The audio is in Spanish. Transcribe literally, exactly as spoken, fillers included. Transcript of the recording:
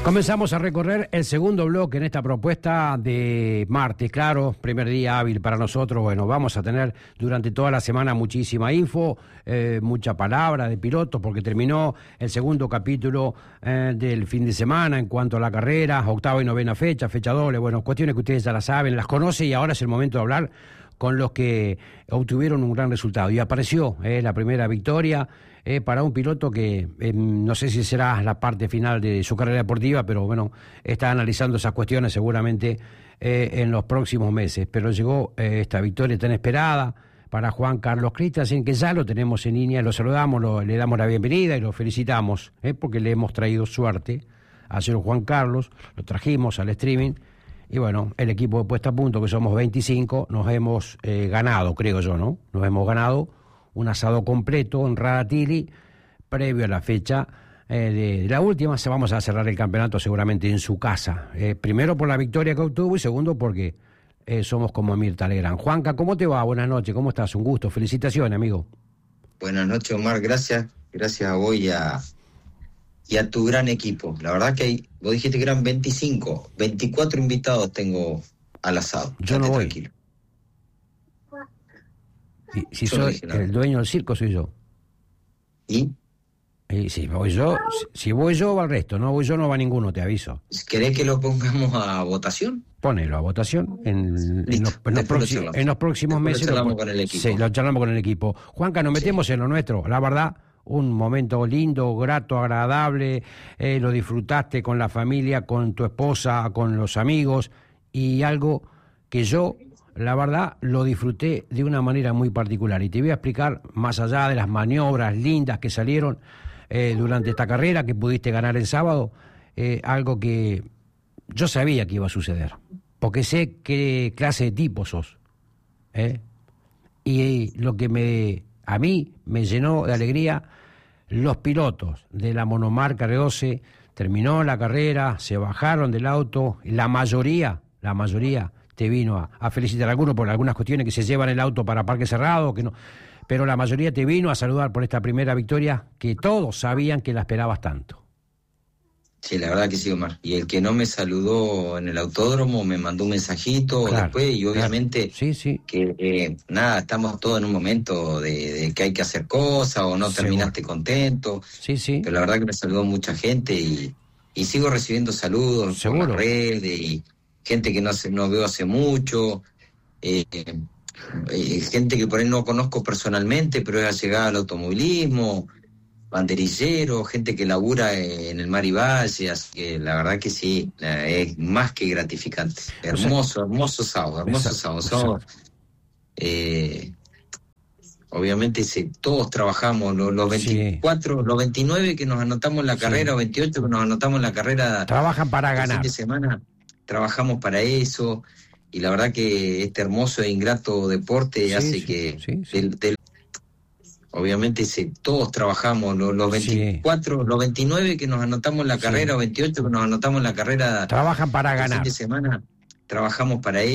Comenzamos a recorrer el segundo bloque en esta propuesta de martes, claro, primer día hábil para nosotros. Bueno, vamos a tener durante toda la semana muchísima info, eh, mucha palabra de pilotos, porque terminó el segundo capítulo eh, del fin de semana en cuanto a la carrera, octava y novena fecha, fecha doble, bueno, cuestiones que ustedes ya las saben, las conocen, y ahora es el momento de hablar con los que obtuvieron un gran resultado. Y apareció eh, la primera victoria eh, para un piloto que eh, no sé si será la parte final de su carrera deportiva, pero bueno, está analizando esas cuestiones seguramente eh, en los próximos meses. Pero llegó eh, esta victoria tan esperada para Juan Carlos Christensen, que ya lo tenemos en línea, lo saludamos, lo, le damos la bienvenida y lo felicitamos, eh, porque le hemos traído suerte a señor Juan Carlos, lo trajimos al streaming. Y bueno, el equipo de Puesta a Punto, que somos veinticinco, nos hemos eh, ganado, creo yo, ¿no? Nos hemos ganado un asado completo en Radatili, previo a la fecha eh, de, de la última. Se vamos a cerrar el campeonato seguramente en su casa. Eh, primero por la victoria que obtuvo y segundo porque eh, somos como Mirta Legrand. Juanca, ¿cómo te va? Buenas noches, ¿cómo estás? Un gusto, felicitaciones, amigo. Buenas noches, Omar, gracias. Gracias a vos y a... y a tu gran equipo. La verdad que hay, vos dijiste que eran veinticinco, veinticuatro invitados tengo al asado. Yo no voy. Tranquilo. Si, si soy no el dueño del circo, soy yo. ¿Y? Y si voy yo, si, si voy yo, va el resto. No voy yo, no va ninguno, te aviso. ¿Querés que lo pongamos a votación? Ponelo a votación en, en, los, en, los, próximos, en los próximos Después meses. Lo charlamos lo, con el equipo. Sí, lo charlamos con el equipo. Juanca, nos metemos sí. en lo nuestro. La verdad, un momento lindo, grato, agradable, eh, lo disfrutaste con la familia, con tu esposa, con los amigos, y algo que yo, la verdad, lo disfruté de una manera muy particular. Y te voy a explicar, más allá de las maniobras lindas que salieron eh, durante esta carrera, que pudiste ganar el sábado, eh, algo que yo sabía que iba a suceder, porque sé qué clase de tipo sos. ¿eh? Y lo que me... a mí me llenó de alegría, los pilotos de la monomarca R doce, terminó la carrera, se bajaron del auto, la mayoría, la mayoría te vino a, a felicitar, a algunos por algunas cuestiones que se llevan el auto para parque cerrado, que no, pero la mayoría te vino a saludar por esta primera victoria que todos sabían que la esperabas tanto. Sí, la verdad que sí, Omar. Y el que no me saludó en el autódromo me mandó un mensajito claro, después y obviamente claro. sí, sí. que eh, nada, estamos todos en un momento de, de que hay que hacer cosas o no Seguro. terminaste contento. Sí, sí. Pero la verdad que me saludó mucha gente y, y sigo recibiendo saludos Seguro. por las redes y gente que no, se, no veo hace mucho, eh, eh, gente que por ahí no conozco personalmente, pero es allegada al automovilismo, banderillero, gente que labura en el mar y valle, así que la verdad que sí, es más que gratificante. Hermoso, hermoso sábado, hermoso sábado. sábado eh, obviamente sí, todos trabajamos, los, los veinticuatro, sí. los veintinueve que nos anotamos en la carrera, sí. o veintiocho que nos anotamos en la carrera. Trabajan para ganar. Fin de semana trabajamos para eso, y la verdad que este hermoso e ingrato deporte sí, hace sí, que... Sí, sí. Del, del, obviamente sí, todos trabajamos, los, los veinticuatro, sí. los veintinueve que nos anotamos en la carrera, sí. o veintiocho que nos anotamos en la carrera. Trabajan para ganar. Fin de semana trabajamos para eso.